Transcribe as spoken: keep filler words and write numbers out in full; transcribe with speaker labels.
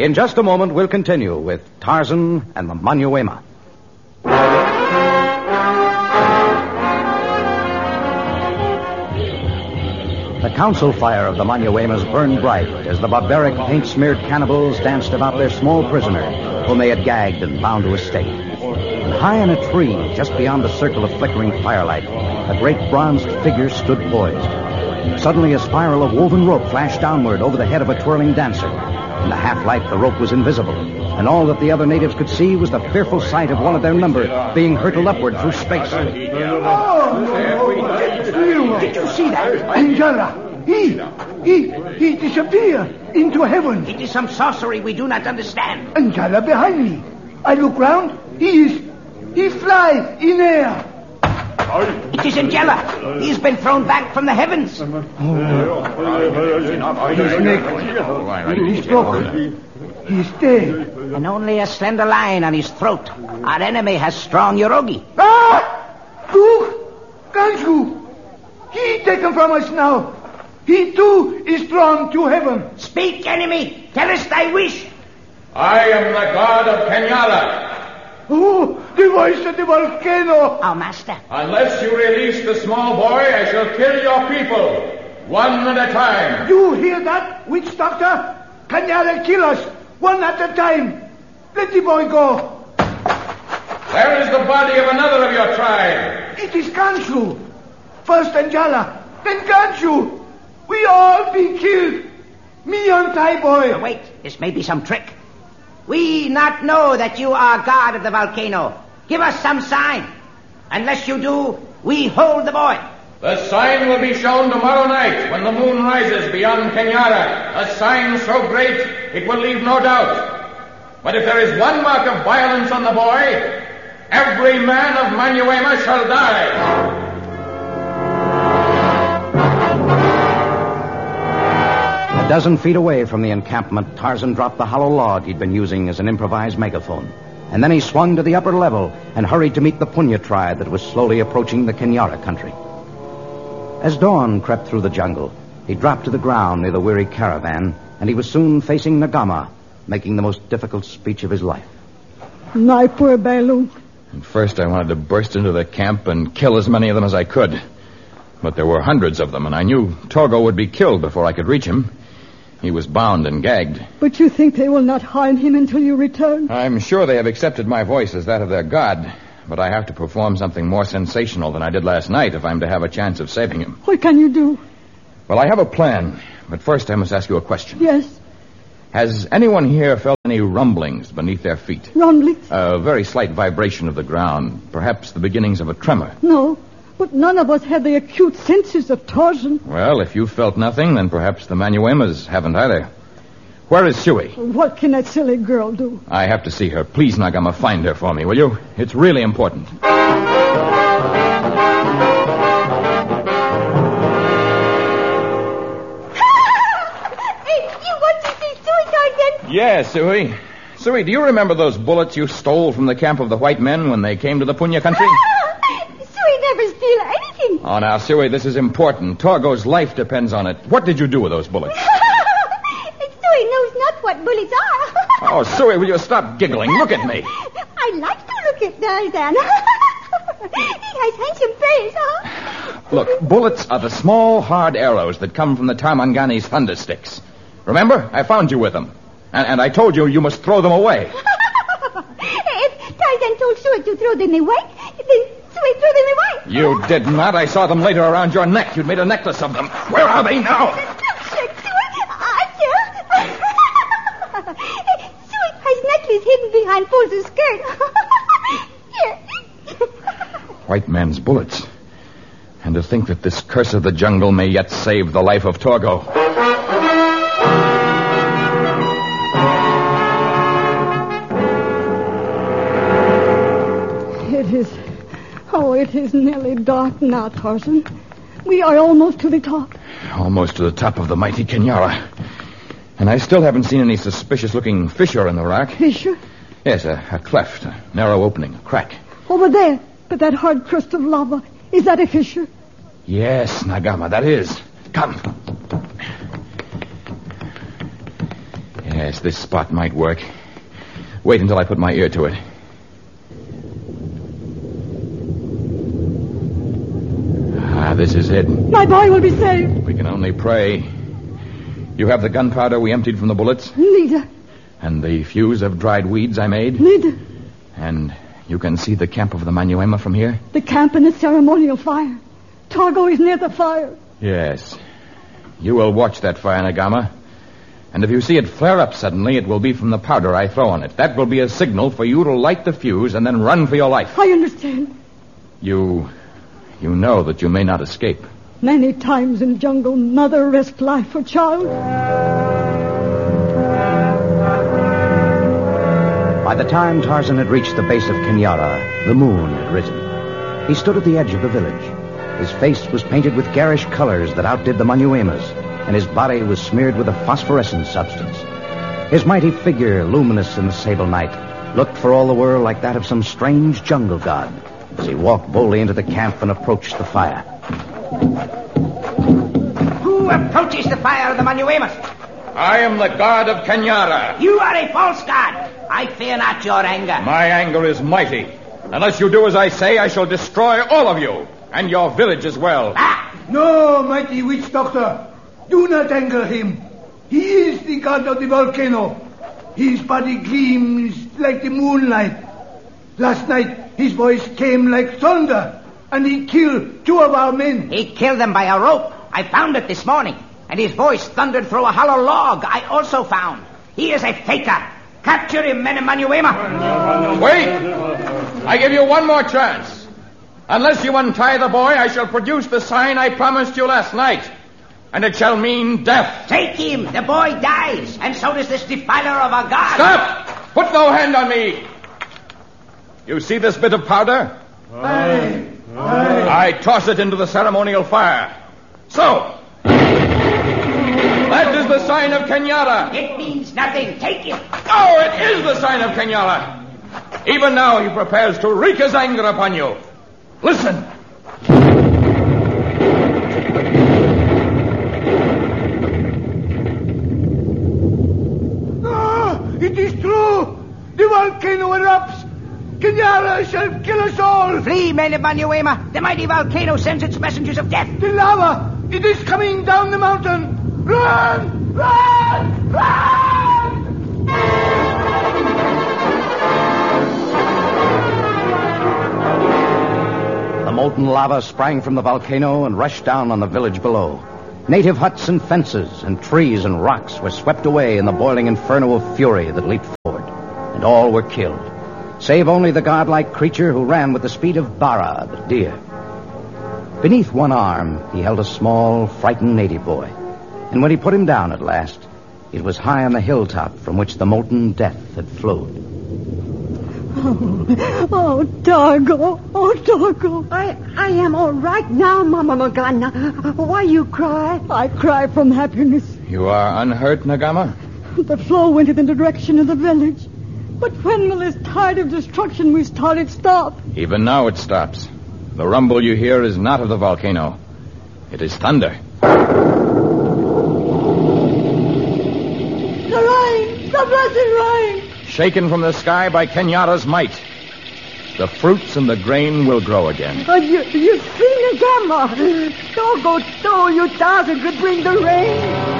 Speaker 1: In just a moment, we'll continue with Tarzan and the Manyuema. The council fire of the Manyuemas burned bright as the barbaric paint-smeared cannibals danced about their small prisoner, whom they had gagged and bound to a stake. And high in a tree, just beyond the circle of flickering firelight, a great bronzed figure stood poised. Suddenly, a spiral of woven rope flashed downward over the head of a twirling dancer. In the half-light, the rope was invisible, and all that the other natives could see was the fearful sight of one of their number being hurtled upward through space.
Speaker 2: Oh, did you see that? Angela, he, he, he disappeared into heaven.
Speaker 3: It is some sorcery we do not understand.
Speaker 2: Angela behind me. I look round. He is, he fly in air.
Speaker 3: It is Angela. He has been thrown back from the heavens.
Speaker 2: Oh. His neck is broken. He is dead.
Speaker 3: And only a slender line on his throat. Our enemy has strong Yorugi.
Speaker 2: Ah! Duke! Gansu! He taken from us now. He too is drawn to heaven.
Speaker 3: Speak, enemy. Tell us thy wish.
Speaker 4: I am the god of Kenyala.
Speaker 2: Oh, the voice of the volcano.
Speaker 3: Our master.
Speaker 4: Unless you release the small boy, I shall kill your people, one at a time.
Speaker 2: You hear that, witch doctor? Kenyala kill us, one at a time. Let the boy go.
Speaker 4: There is the body of another of your tribe.
Speaker 2: It is Gansu. First Angela, then Gansu. We all be killed. Me and Thai boy.
Speaker 3: Oh, wait, this may be some trick. We not know that you are god of the volcano. Give us some sign. Unless you do, we hold the boy.
Speaker 4: The sign will be shown tomorrow night when the moon rises beyond Kenyara. A sign so great it will leave no doubt. But if there is one mark of violence on the boy, every man of Manyuema shall die.
Speaker 1: A dozen feet away from the encampment, Tarzan dropped the hollow log he'd been using as an improvised megaphone. And then he swung to the upper level and hurried to meet the Punya tribe that was slowly approaching the Kenyara country. As dawn crept through the jungle, he dropped to the ground near the weary caravan, and he was soon facing Nagama, making the most difficult speech of his life.
Speaker 5: My poor Bailu.
Speaker 6: At first I wanted to burst into the camp and kill as many of them as I could. But there were hundreds of them, and I knew Torgo would be killed before I could reach him. He was bound and gagged.
Speaker 5: But you think they will not harm him until you return?
Speaker 6: I'm sure they have accepted my voice as that of their god. But I have to perform something more sensational than I did last night if I'm to have a chance of saving him.
Speaker 5: What can you do?
Speaker 6: Well, I have a plan. But first I must ask you a question.
Speaker 5: Yes.
Speaker 6: Has anyone here felt any rumblings beneath their feet?
Speaker 5: Rumblings?
Speaker 6: A very slight vibration of the ground. Perhaps the beginnings of a tremor.
Speaker 5: No. But none of us had the acute senses of Tarzan.
Speaker 6: Well, if you felt nothing, then perhaps the Manyuemas haven't either. Where is Sui?
Speaker 5: What can that silly girl do?
Speaker 6: I have to see her. Please, Nagama, find her for me, will you? It's really important.
Speaker 5: You want to see Sui, Tarzan?
Speaker 6: Yes, Sui. Sui, do you remember those bullets you stole from the camp of the white men when they came to the Punya country?
Speaker 5: Never steal anything.
Speaker 6: Oh, now, Sui, this is important. Torgo's life depends on it. What did you do with those bullets?
Speaker 5: Sui knows not what bullets are.
Speaker 6: Oh, Sui, will you stop giggling? Look at me.
Speaker 5: I like to look at Tarzan. He has handsome face, huh?
Speaker 6: Look, bullets are the small, hard arrows that come from the Tarmangani's thunder sticks. Remember? I found you with them. And, and I told you you must throw them away.
Speaker 5: If Tarzan told Sui to throw them away, then Sui threw them away.
Speaker 6: You did not. I saw them later around your neck. You'd made a necklace of them. Where are they now?
Speaker 5: Milkshake, Sui. I tell. Sui has necklace hidden behind folds of skirt. Here.
Speaker 6: White man's bullets. And to think that this curse of the jungle may yet save the life of Torgo.
Speaker 5: It is... Oh, it is nearly dark now, Tarzan. We are almost to the top.
Speaker 6: Almost to the top of the mighty Kenyara. And I still haven't seen any suspicious-looking fissure in the rock.
Speaker 5: Fissure?
Speaker 6: Yes, a, a cleft, a narrow opening, a crack.
Speaker 5: Over there, but that hard crust of lava. Is that a fissure?
Speaker 6: Yes, Nagama, that is. Come. Yes, this spot might work. Wait until I put my ear to it. Ah, this is it.
Speaker 5: My boy will be saved.
Speaker 6: We can only pray. You have the gunpowder we emptied from the bullets?
Speaker 5: Neither.
Speaker 6: And the fuse of dried weeds I made?
Speaker 5: Neither.
Speaker 6: And you can see the camp of the Manuema from here?
Speaker 5: The camp and the ceremonial fire. Targo is near the fire.
Speaker 6: Yes. You will watch that fire, Nagama. And if you see it flare up suddenly, it will be from the powder I throw on it. That will be a signal for you to light the fuse and then run for your life.
Speaker 5: I understand.
Speaker 6: You... you know that you may not escape.
Speaker 5: Many times in jungle, mother risked life for child.
Speaker 1: By the time Tarzan had reached the base of Kenyara, the moon had risen. He stood at the edge of the village. His face was painted with garish colors that outdid the Manuema's, and his body was smeared with a phosphorescent substance. His mighty figure, luminous in the sable night, looked for all the world like that of some strange jungle god as he walked boldly into the camp and approached the fire.
Speaker 3: Who approaches the fire of the Manuemas?
Speaker 4: I am the god of Kenyara.
Speaker 3: You are a false god. I fear not your anger.
Speaker 4: My anger is mighty. Unless you do as I say, I shall destroy all of you, and your village as well.
Speaker 3: Ah!
Speaker 2: No, mighty witch doctor. Do not anger him. He is the god of the volcano. His body gleams like the moonlight. Last night, his voice came like thunder, and he killed two of our men.
Speaker 3: He killed them by a rope. I found it this morning. And his voice thundered through a hollow log I also found. He is a faker. Capture him, men of Manuema.
Speaker 4: Wait! I give you one more chance. Unless you untie the boy, I shall produce the sign I promised you last night. And it shall mean death.
Speaker 3: Take him. The boy dies. And so does this defiler of our God.
Speaker 4: Stop! Put no hand on me. You see this bit of powder?
Speaker 2: Aye. Aye.
Speaker 4: I toss it into the ceremonial fire. So. That is the sign of Kenyara.
Speaker 3: It means nothing. Take him.
Speaker 4: Oh, it is the sign of Kenyara. Even now he prepares to wreak his anger upon you. Listen.
Speaker 2: Ah, it is true. The volcano erupts. Kenyara shall kill us all.
Speaker 3: Flee, men of Manuema. The mighty volcano sends its messengers of death.
Speaker 2: The lava, it is coming down the mountain. Run! Run! Run!
Speaker 1: The molten lava sprang from the volcano and rushed down on the village below. Native huts and fences and trees and rocks were swept away in the boiling inferno of fury that leaped forward, and all were killed, save only the godlike creature who ran with the speed of Bara, the deer. Beneath one arm, he held a small, frightened native boy. And when he put him down at last, it was high on the hilltop from which the molten death had flowed.
Speaker 5: Oh, oh, Targo. Oh, Targo.
Speaker 7: I I am all right now, Mama Morgana. Why you cry?
Speaker 5: I cry from happiness.
Speaker 6: You are unhurt, Nagama?
Speaker 5: The flow went in the direction of the village. But when will this tide of destruction we started stop?
Speaker 6: Even now it stops. The rumble you hear is not of the volcano. It is thunder.
Speaker 5: The rain! The blessed rain!
Speaker 6: Shaken from the sky by Kenyara's might. The fruits and the grain will grow again.
Speaker 5: Oh, you, you see, Nagama. Togo told you Tarzan could bring the rain.